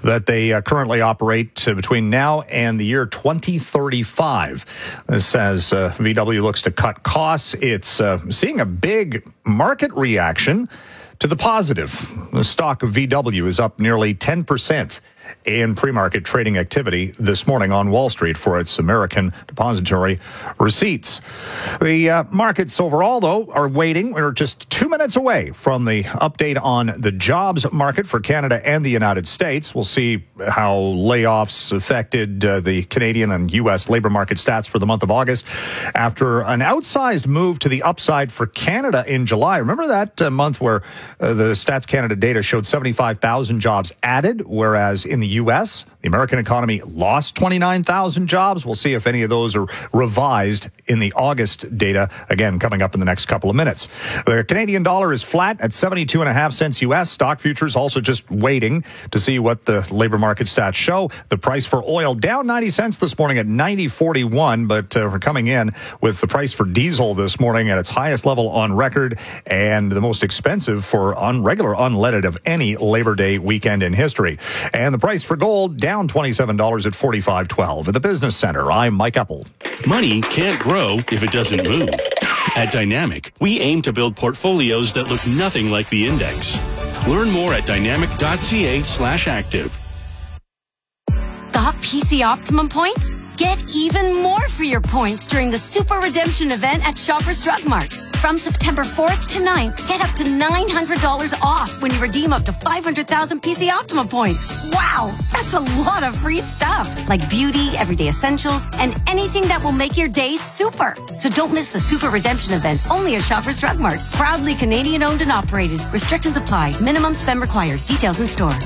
that they currently operate between now and the year 2035. This says VW looks to cut costs. It's seeing a big market reaction to the positive. The stock of VW is up nearly 10% in pre-market trading activity this morning on Wall Street for its American depository receipts. The markets overall, though, are waiting. We're just 2 minutes away from the update on the jobs market for Canada and the United States. We'll see how layoffs affected the Canadian and U.S. labor market stats for the month of August after an outsized move to the upside for Canada in July. Remember that month where the Stats Canada data showed 75,000 jobs added, whereas in the U.S., the American economy lost 29,000 jobs. We'll see if any of those are revised in the August data, again, coming up in the next couple of minutes. The Canadian dollar is flat at 72.5 cents U.S. Stock futures also just waiting to see what the labor market stats show. The price for oil down 90 cents this morning at 90.41, but we're coming in with the price for diesel this morning at its highest level on record and the most expensive for regular unleaded of any Labor Day weekend in history. And the price for gold down $27 at $45.12. At the Business Center, I'm Mike Epple. Money can't grow if it doesn't move. At Dynamic, we aim to build portfolios that look nothing like the index. Learn more at dynamic.ca/active. Got PC Optimum points? Get even more for your points during the Super Redemption event at Shoppers Drug Mart. From September 4th to 9th, get up to $900 off when you redeem up to 500,000 PC Optimum points. Wow, that's a lot of free stuff, like beauty, everyday essentials, and anything that will make your day super. So don't miss the Super Redemption event only at Shoppers Drug Mart. Proudly Canadian owned and operated. Restrictions apply. Minimum spend required. Details in store.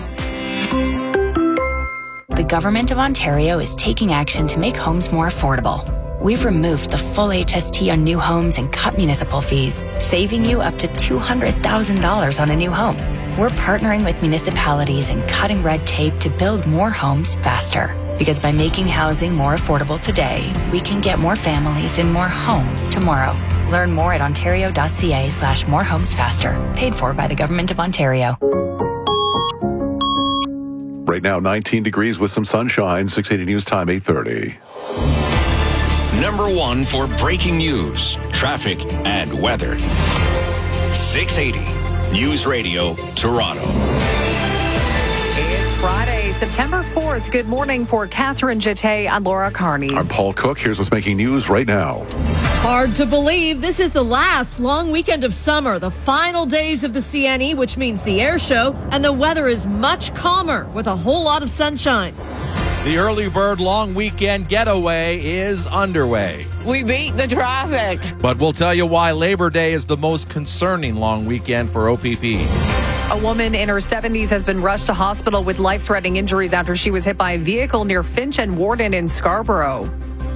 The Government of Ontario is taking action to make homes more affordable. We've removed the full HST on new homes and cut municipal fees, saving you up to $200,000 on a new home. We're partnering with municipalities and cutting red tape to build more homes faster. Because by making housing more affordable today, we can get more families in more homes tomorrow. Learn more at ontario.ca/morehomesfaster. Paid for by the Government of Ontario. Right now, 19 degrees with some sunshine. 680 News Time, 8:30. Number one for breaking news, traffic, and weather. 680 News Radio, Toronto. It's Friday, September 4th. Good morning for Catherine Jeté and Laura Carney. I'm Paul Cook. Here's what's making news right now. Hard to believe this is the last long weekend of summer, the final days of the CNE, which means the air show, and the weather is much calmer with a whole lot of sunshine. The early bird long weekend getaway is underway. We beat the traffic. But we'll tell you why Labor Day is the most concerning long weekend for OPP. A woman in her 70s has been rushed to hospital with life-threatening injuries after she was hit by a vehicle near Finch and Warden in Scarborough.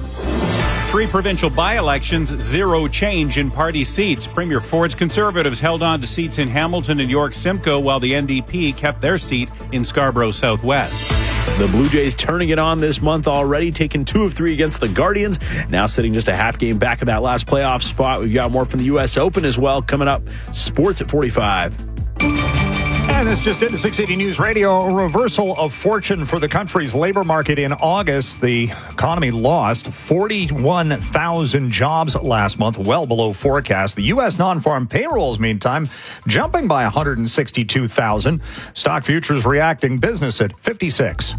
3 provincial by-elections, 0 change in party seats. Premier Ford's Conservatives held on to seats in Hamilton and York Simcoe, while the NDP kept their seat in Scarborough Southwest. The Blue Jays turning it on this month already, taking 2 of 3 against the Guardians. Now sitting just a half game back of that last playoff spot. We've got more from the U.S. Open as well coming up. Sports at 45. And this just into 680 News Radio. A reversal of fortune for the country's labor market in August. The economy lost 41,000 jobs last month, well below forecast. The U.S. non-farm payrolls, meantime, jumping by 162,000. Stock futures reacting, business at 56.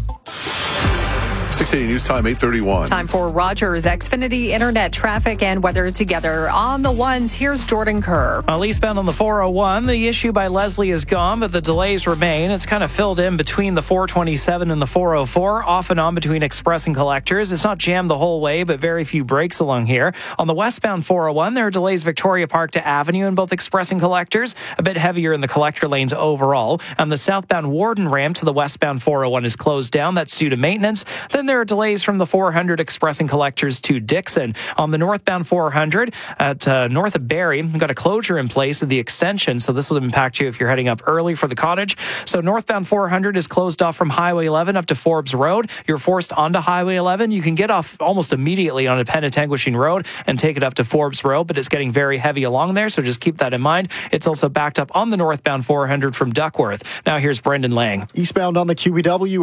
680 News Time, 8:31. Time for Rogers Xfinity Internet traffic and weather together. On the ones, here's Jordan Kerr. Eastbound on the 401, the issue by Leslie is gone, but the delays remain. It's kind of filled in between the 427 and the 404, off and on between Express and Collectors. It's not jammed the whole way, but very few breaks along here. On the westbound 401, there are delays Victoria Park to Avenue in both Express and Collectors, a bit heavier in the collector lanes overall. And the southbound Warden ramp to the westbound 401 is closed down. That's due to maintenance. Then there are delays from the 400 Express and Collectors to Dixon. On the northbound 400 at north of Barrie, we've got a closure in place of the extension, so this will impact you if you're heading up early for the cottage. So northbound 400 is closed off from Highway 11 up to Forbes Road. You're forced onto Highway 11. You can get off almost immediately on Penetanguishene Road and take it up to Forbes Road, but it's getting very heavy along there, so just keep that in mind. It's also backed up on the northbound 400 from Duckworth. Now here's Brendan Lang. Eastbound on the QEW